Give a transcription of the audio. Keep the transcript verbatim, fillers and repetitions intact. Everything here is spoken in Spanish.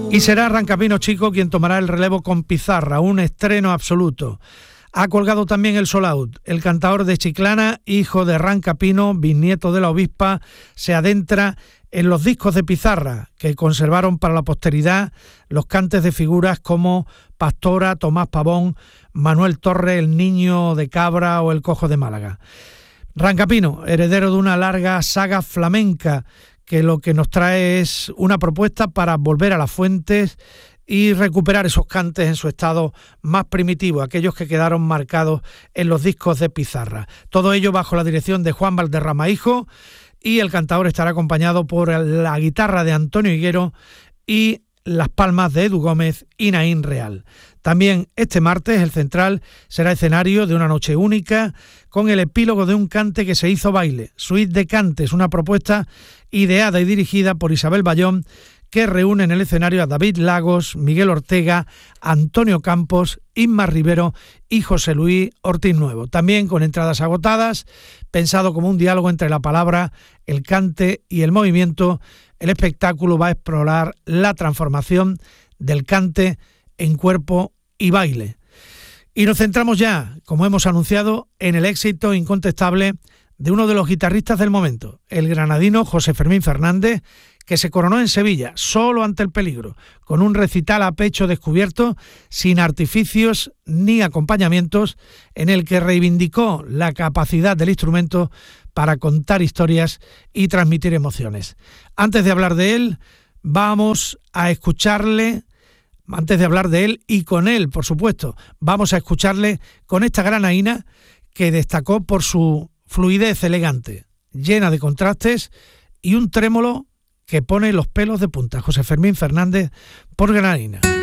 Y será Rancapino Chico quien tomará el relevo con Pizarra, un estreno absoluto. Ha colgado también el sold out. El cantador de Chiclana, hijo de Rancapino, bisnieto de la obispa, se adentra en los discos de Pizarra, que conservaron para la posteridad los cantes de figuras como Pastora, Tomás Pavón, Manuel Torres, el Niño de Cabra o el Cojo de Málaga. Rancapino, heredero de una larga saga flamenca, que lo que nos trae es una propuesta para volver a las fuentes y recuperar esos cantes en su estado más primitivo, aquellos que quedaron marcados en los discos de Pizarra. Todo ello bajo la dirección de Juan Valderrama Hijo, y el cantador estará acompañado por la guitarra de Antonio Higuero y las palmas de Edu Gómez y Naín Real. También este martes el Central será escenario de una noche única con el epílogo de un cante que se hizo baile, Suite de Cantes, una propuesta ideada y dirigida por Isabel Bayón, que reúne en el escenario a David Lagos, Miguel Ortega, Antonio Campos, Inma Rivero y José Luis Ortiz Nuevo. También con entradas agotadas, pensado como un diálogo entre la palabra, el cante y el movimiento, el espectáculo va a explorar la transformación del cante en cuerpo y baile. Y nos centramos ya, como hemos anunciado, en el éxito incontestable de uno de los guitarristas del momento, el granadino José Fermín Fernández, que se coronó en Sevilla, solo ante el peligro, con un recital a pecho descubierto, sin artificios ni acompañamientos, en el que reivindicó la capacidad del instrumento para contar historias y transmitir emociones. Antes de hablar de él, vamos a escucharle, antes de hablar de él y con él, por supuesto, vamos a escucharle con esta granaína que destacó por su fluidez elegante, llena de contrastes y un trémolo que pone los pelos de punta. José Fermín Fernández por Granaína.